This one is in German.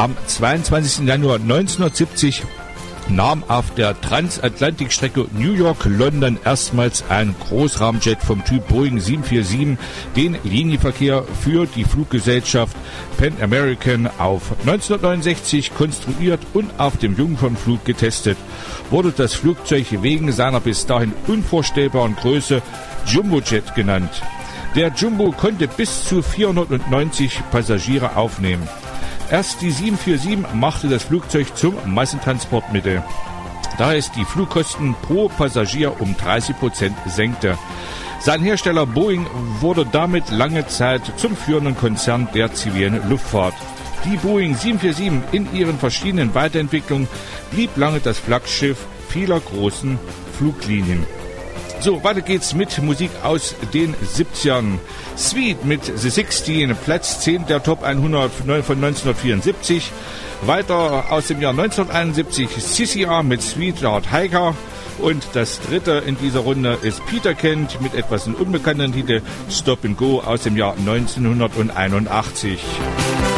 Am 22. Januar 1970 nahm auf der Transatlantikstrecke New York-London erstmals ein Großrahmenjet vom Typ Boeing 747 den Linienverkehr für die Fluggesellschaft Pan American auf. 1969 konstruiert und auf dem Jungfernflug getestet, wurde das Flugzeug wegen seiner bis dahin unvorstellbaren Größe Jumbojet genannt. Der Jumbo konnte bis zu 490 Passagiere aufnehmen. Erst die 747 machte das Flugzeug zum Massentransportmittel, da es die Flugkosten pro Passagier um 30% senkte. Sein Hersteller Boeing wurde damit lange Zeit zum führenden Konzern der zivilen Luftfahrt. Die Boeing 747 in ihren verschiedenen Weiterentwicklungen blieb lange das Flaggschiff vieler großen Fluglinien. So, weiter geht's mit Musik aus den 70ern. Sweet mit The 16, Platz 10 der Top 100 von 1974. Weiter aus dem Jahr 1971 CCR mit Sweetheart Hiker. Und das dritte in dieser Runde ist Peter Kent mit etwas unbekannten Titel Stop and Go aus dem Jahr 1981.